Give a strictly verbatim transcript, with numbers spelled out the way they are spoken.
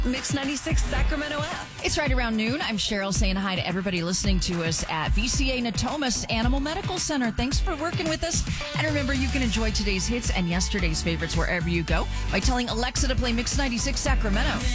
Mix ninety-six Sacramento app. It's right around noon. I'm Cheryl saying hi to everybody listening to us at V C A Natomas Animal Medical Center. Thanks for working with us. And remember, you can enjoy today's hits and yesterday's favorites wherever you go by telling Alexa to play Mix ninety-six Sacramento.